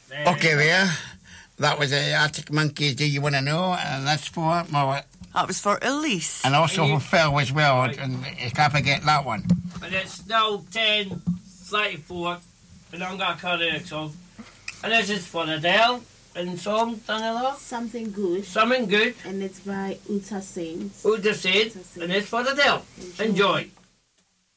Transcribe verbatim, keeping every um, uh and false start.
There Okay, there. That was the Arctic Monkeys. Do you want to know? And that's for my. That was for Elise. And also And you- for Phil as well. Right. And you can't forget that one. And it's now ten thirty-four, and I'm going to cut it off. And this is for Adele and song, Daniela. Something good. Something good. And it's by Uta Saints. Who just said, and it's for Adele. Enjoy.